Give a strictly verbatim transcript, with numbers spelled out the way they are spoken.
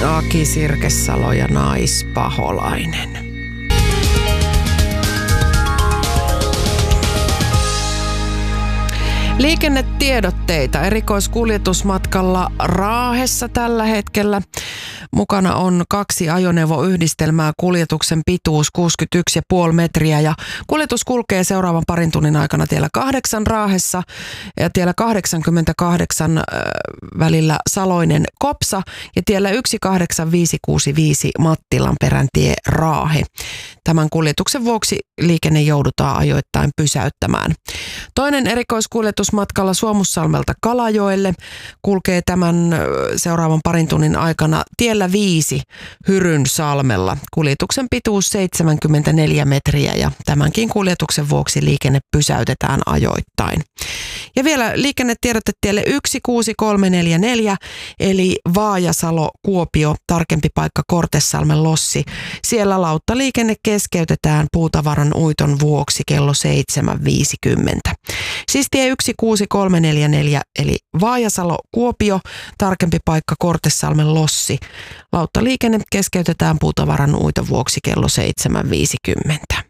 Aki Sirkesalo ja Naispaholainen. Liikennetiedotteita erikoiskuljetusmatkalla Raahessa tällä hetkellä. Mukana on kaksi ajoneuvoyhdistelmää, kuljetuksen pituus kuusikymmentäyksi pilkku viisi metriä ja kuljetus kulkee seuraavan parin tunnin aikana tiellä kahdeksan Raahessa ja tiellä kahdeksankymmentäkahdeksan välillä Saloinen Kopsa ja tiellä yksi kahdeksan viisi kuusi viisi Mattilanperäntie Raahe. Tämän kuljetuksen vuoksi liikenne joudutaan ajoittain pysäyttämään. Toinen erikoiskuljetusmatkalla Suomussalmelta Kalajoelle kulkee tämän seuraavan parin tunnin aikana tiellä viisi Hyrynsalmella. Kuljetuksen pituus seitsemänkymmentäneljä metriä ja tämänkin kuljetuksen vuoksi liikenne pysäytetään ajoittain. Ja vielä liikennetiedote tielle yksi kuusi kolme neljä neljä eli Vaajasalo Kuopio, tarkempi paikka Kortessalmen Lossi. Siellä lauttaliikenne keskeytetään puutavaran uiton vuoksi kello seitsemän viisikymmentä. Siis tie yksi kuusi kolme neljä neljä eli Vaajasalo Kuopio, tarkempi paikka Kortessalmen Lossi. Lauttaliikenne keskeytetään puutavaran uiton vuoksi kello seitsemän viisikymmentä.